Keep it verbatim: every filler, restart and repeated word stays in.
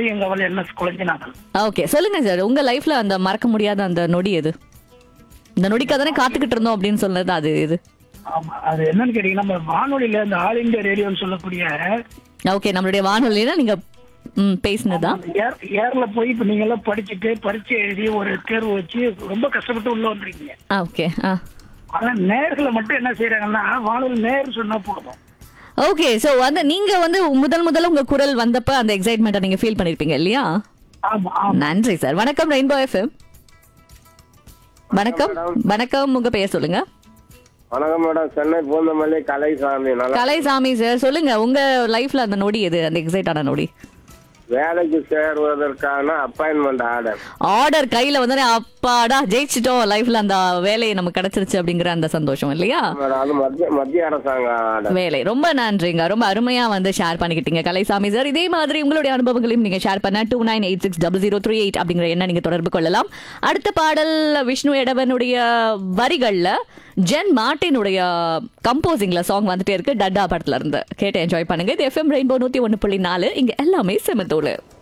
எங்க அவள் என்ன குழந்தை நாங்கள். ஓகே, சொல்லுங்க சார், உங்க லைஃப்ல அந்த மறக்க முடியாத அந்த நொடி எது? இந்த நொடிக்காக தானே காத்துக்கிட்டு இருந்தோம் அப்படின்னு சொன்னது அது எது? ஆமா, அது என்னன்னு கேட்டீங்கன்னா, நம்ம வானொலியில இந்த ஆல் இந்தியா ரேடியோன்னு சொல்லக்கூடிய ஓகே, நம்மளுடைய வானொலியில நீங்க ம் பேசினதா? ஏர் ஏர்ல போய் இப்ப நீங்க எல்லாம் படிச்சுட்டு பரீட்சை எழுதி ஒரு தேர்வு வச்சு ரொம்ப கஷ்டப்பட்டு உள்ள வந்துருக்கீங்க. ஓகே. ஆ ஆனா நேர்களை மட்டும் என்ன செய்யறாங்கன்னா, வானொலி நேர் சொன்னா போதும். ஓகே, சோ வந்து நீங்க வந்து முதல் முதல்ல உங்க குரல் வந்தப்ப அந்த எக்ஸைட்மெண்ட்டை நீங்க ஃபீல் பண்ணிருப்பீங்க இல்லையா? ஆமா ஆமா. நன்றி சார். வணக்கம் ரெயின்போ எஃப்எம். வணக்கம் வணக்கம், உங்க பெயர் சொல்லுங்க. வணக்கம் மேடம், சென்னை பூந்தமல்லி கலைசாமி. நல்லா கலைசாமி சார், சொல்லுங்க உங்க லைஃப்ல அந்த நொடி எது, அந்த எக்ஸைட்டான நொடி? வேலைக்கு சேருவதற்கான அப்பாயின்மெண்ட் ஆர்டர். ஆர்டர் கையில வந்து அப்பாடா ஜெயிச்சிட்டோம், லைஃப்ல அந்த வேலையை நமக்கு கிடைச்சிருச்சு அப்படிங்கிற அந்த சந்தோஷம் இல்லையா? மேடம், அது மத்திய மத்திய அரசாங்க ஆர்டர் வேலை. ரொம்ப நன்றிங்க, ரொம்ப அருமையா வந்து ஷேர் பண்ணிக்கிட்டீங்க கலைசாமி சார். இதே மாதிரி உங்களுடைய அனுபவங்களையும் நீங்க ஷேர் பண்ண two nine eight six double zero three eight அப்படிங்கிற எண்ணை நீங்க தொடர்பு கொள்ளலாம். அடுத்த பாடல் விஷ்ணு எடவனுடைய வரிகள்ல ஜென் மார்ட்டினுடைய கம்போசிங்ல சாங் வந்துட்டே இருக்கு, டட்டா படத்துல இருந்து. கேட்டு என்ஜாய் பண்ணுங்க. இது எஃப்எம் ரெயின்போ நூத்தி ஒன்னு புள்ளி நாலு. இங்க எல்லாமே செமத்தோடு.